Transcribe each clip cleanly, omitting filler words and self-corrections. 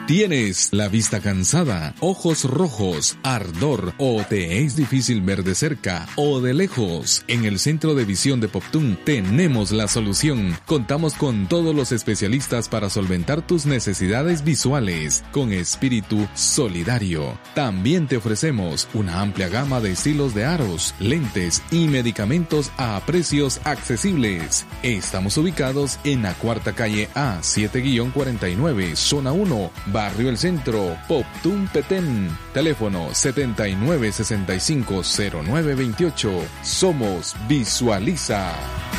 ¿Tienes la vista cansada, ojos rojos, ardor o te es difícil ver de cerca o de lejos? En el Centro de Visión de Poptún tenemos la solución. Contamos con todos los especialistas para solventar tus necesidades visuales con espíritu solidario. También te ofrecemos una amplia gama de estilos de aros, lentes y medicamentos a precios accesibles. Estamos ubicados en la Cuarta Calle A, 7-49, Zona 1, Barrio El Centro, Poptún, Petén. Teléfono 79650928. Somos Visualiza.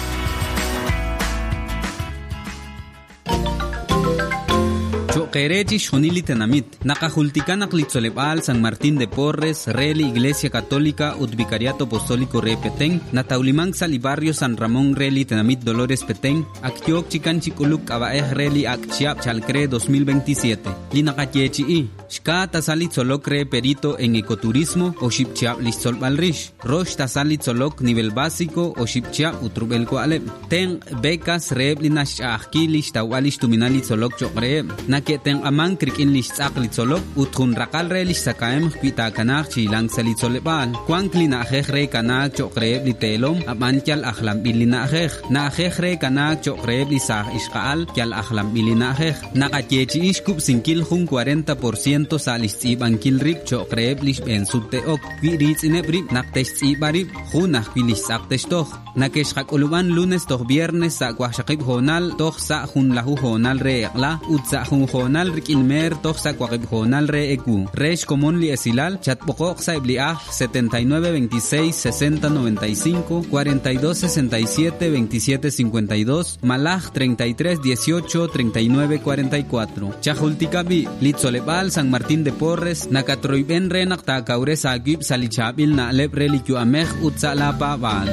Choquerechi Shonili Tenamit, Nakahulticanak Litzolebal, San Martín de Porres, Reli Iglesia Católica, Vicariato Apostólico Re Petén, Nataulimán Salibarrio San Ramón Reli Tenamit Dolores Petén, Aktiok Chican Chiculuk Abaej Reli Akchiap Chalcre 2027, Linakayechi, Shka Tasalit Solokre Perito en Ecoturismo o Shipchiap Litzol Balrish, Rosh Tasalit Solok Nivel Básico o Shipchiap Utrubel Koalep, Ten Becas Reblinash Ahkilish Tawalish Tuminalit Solok Chokre, Naketen amang krikin litzak litzolok uthun rakal re litzakaem pita kanak chilang sa litzoleban kwang klina re kanak chokreeb litelom amantyal ahlam bilina na re kanak chokreeb lisah iskaal kyal ahlam bilina nakatyechi ishkup sinkil hun 40% sa litzibang kilrip chokreeb lish bensubteok viritz inebrip naktesh ibarip hunah kilitzak teshtoh nakeshkak uluban lunes toh viernes sa kwashakib honal toh sa hun lahu honal re akla utsa hun honal rikilmer toxsa kwakib honal re eku resh commonly esilal chatbokok sa ibliah 7926 6095 4267 2752 malaj 3318 3944 chahultikabi litzolebal San Martín de Porres nakatroiben re nakta kaure sagib salichabil na lep relikyu amej utsa lapa bal.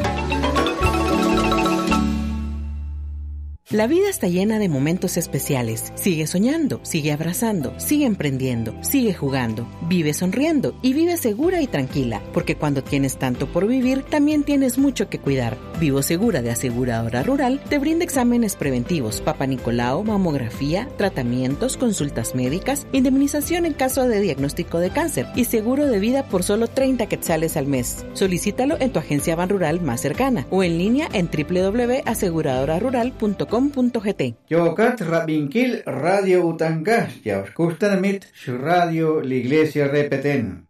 La vida está llena de momentos especiales. Sigue soñando, sigue abrazando, sigue emprendiendo, sigue jugando, vive sonriendo y vive segura y tranquila, porque cuando tienes tanto por vivir, también tienes mucho que cuidar. Vivo Segura de Aseguradora Rural te brinda exámenes preventivos, Papa Nicolau, mamografía, tratamientos, consultas médicas, indemnización en caso de diagnóstico de cáncer y seguro de vida por solo 30 quetzales al mes. Solicítalo en tu agencia Banrural más cercana o en línea en www.aseguradorarural.com.gt. Yokat Rabinkil Radio Utangas, ya os gustan mit su radio la Iglesia Repeten.